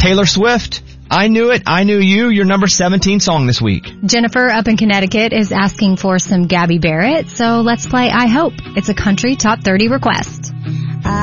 Taylor Swift, I Knew It, I Knew You, your number 17 song this week. Jennifer up in Connecticut is asking for some Gabby Barrett, so let's play I Hope. It's a country top 30 request.